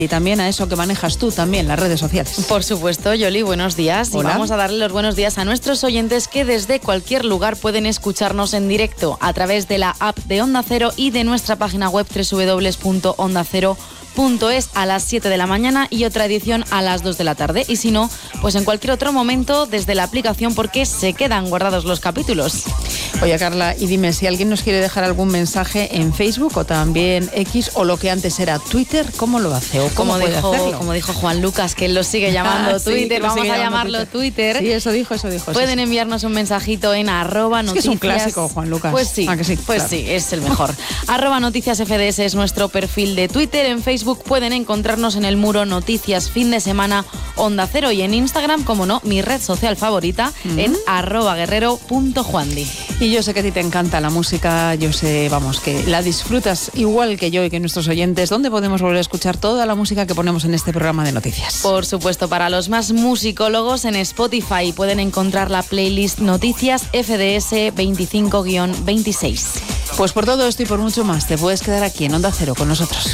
Y también a eso que manejas tú también, las redes sociales. Por supuesto, Yoli, buenos días. Hola. Y vamos a darle los buenos días a nuestros oyentes que desde cualquier lugar pueden escucharnos en directo a través de la app de Onda Cero y de nuestra página web www.ondacero.es a las 7 de la mañana y otra edición a las 2 de la tarde. Y si no, pues en cualquier otro momento desde la aplicación porque se quedan guardados los capítulos. Oye, Carla, y dime si alguien nos quiere dejar algún mensaje en Facebook o también X o lo que antes era Twitter, ¿cómo lo hace o cómo puede hacerlo? Como dijo Juan Lucas, que él lo sigue llamando Twitter, vamos a llamarlo Twitter. Sí, eso dijo. Pueden enviarnos un mensajito en @noticias. Es un clásico, Juan Lucas. Pues sí, claro. sí, es el mejor. @noticiasfds es nuestro perfil de Twitter. En Facebook pueden encontrarnos en el muro Noticias Fin de Semana Onda Cero y en Instagram, como no, mi red social favorita, en @guerrero.juandi. Y yo sé que a ti te encanta la música, yo sé, vamos, que la disfrutas igual que yo y que nuestros oyentes. ¿Dónde podemos volver a escuchar toda la música que ponemos en este programa de noticias? Por supuesto, para los más musicólogos en Spotify pueden encontrar la playlist Noticias FDS 25-26. Pues por todo esto y por mucho más, te puedes quedar aquí en Onda Cero con nosotros.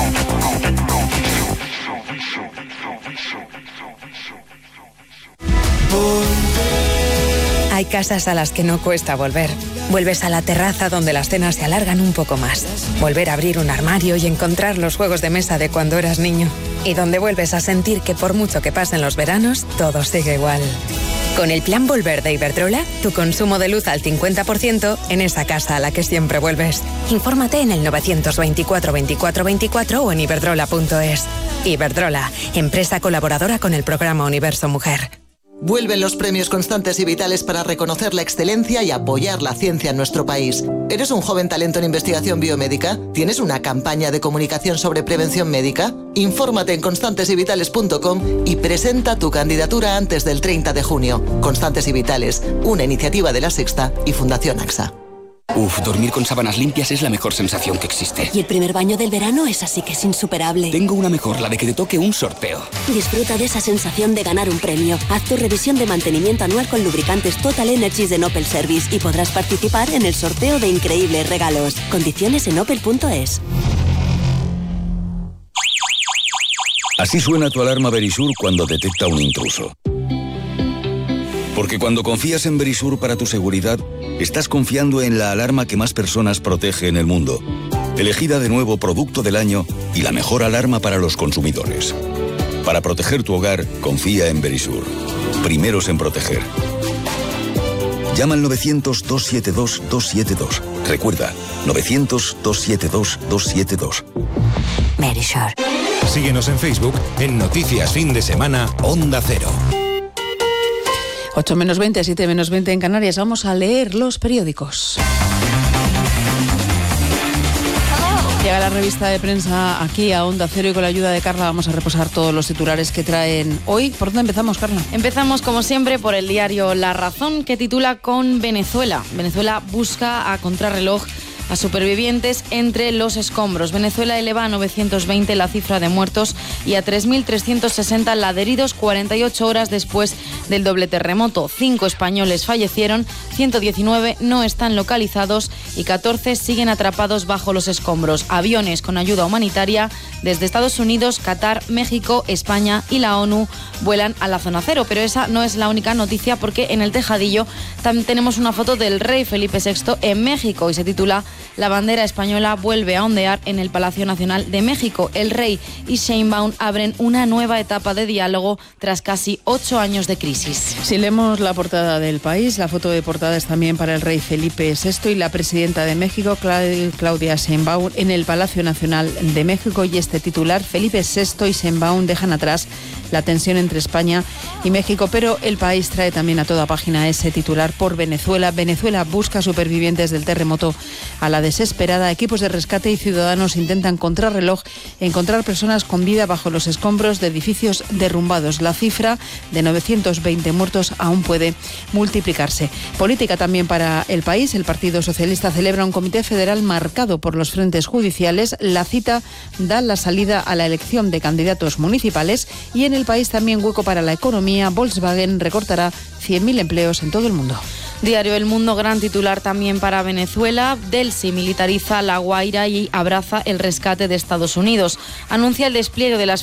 Hay casas a las que no cuesta volver. Vuelves a la terraza donde las cenas se alargan un poco más. Volver a abrir un armario y encontrar los juegos de mesa de cuando eras niño. Y donde vuelves a sentir que por mucho que pasen los veranos, todo sigue igual. Con el plan Volver de Iberdrola, tu consumo de luz al 50% en esa casa a la que siempre vuelves. Infórmate en el 924 24 24 o en iberdrola.es. Iberdrola, empresa colaboradora con el programa Universo Mujer. Vuelven los premios Constantes y Vitales para reconocer la excelencia y apoyar la ciencia en nuestro país. ¿Eres un joven talento en investigación biomédica? ¿Tienes una campaña de comunicación sobre prevención médica? Infórmate en constantesyvitales.com y presenta tu candidatura antes del 30 de junio. Constantes y Vitales, una iniciativa de La Sexta y Fundación AXA. Dormir con sábanas limpias es la mejor sensación que existe. Y el primer baño del verano es así que es insuperable. Tengo una mejor, la de que te toque un sorteo. Disfruta de esa sensación de ganar un premio. Haz tu revisión de mantenimiento anual con lubricantes Total Energies de Opel Service y podrás participar en el sorteo de increíbles regalos. Condiciones en opel.es. Así suena tu alarma Verisur cuando detecta un intruso. Porque cuando confías en Verisur para tu seguridad, estás confiando en la alarma que más personas protege en el mundo. Elegida de nuevo Producto del Año y la mejor alarma para los consumidores. Para proteger tu hogar, confía en Verisur. Primeros en proteger. Llama al 900-272-272. Recuerda, 900-272-272. Verisur. Síguenos en Facebook en Noticias Fin de Semana Onda Cero. 8 menos 20, 7 menos 20 en Canarias. Vamos a leer los periódicos. Llega la revista de prensa aquí a Onda Cero y con la ayuda de Carla vamos a repasar todos los titulares que traen hoy. ¿Por dónde empezamos, Carla? Empezamos, como siempre, por el diario La Razón, que titula con Venezuela. Venezuela busca a contrarreloj a supervivientes entre los escombros. Venezuela eleva a 920 la cifra de muertos y a 3.360 la de heridos 48 horas después del doble terremoto. 5 españoles fallecieron, 119 no están localizados y 14 siguen atrapados bajo los escombros. Aviones con ayuda humanitaria desde Estados Unidos, Qatar, México, España y la ONU vuelan a la zona cero. Pero esa no es la única noticia porque en el tejadillo también tenemos una foto del rey Felipe VI en México y se titula La bandera española vuelve a ondear en el Palacio Nacional de México. El rey y Sheinbaum abren una nueva etapa de diálogo tras casi 8 años de crisis. Si leemos la portada del País, la foto de portada es también para el rey Felipe VI y la presidenta de México, Claudia Sheinbaum, en el Palacio Nacional de México. Y este titular, Felipe VI y Sheinbaum dejan atrás la tensión entre España y México, pero el País trae también a toda página ese titular por Venezuela. Venezuela busca supervivientes del terremoto a la desesperada. Equipos de rescate y ciudadanos intentan contrarreloj encontrar personas con vida bajo los escombros de edificios derrumbados. La cifra de 920 20 muertos aún puede multiplicarse. Política también para el país. El Partido Socialista celebra un comité federal marcado por los frentes judiciales. La cita da la salida a la elección de candidatos municipales y en el país también hueco para la economía. Volkswagen recortará 100.000 empleos en todo el mundo. Diario El Mundo, gran titular también para Venezuela. Delcy militariza La Guaira y abraza el rescate de Estados Unidos. Anuncia el despliegue de las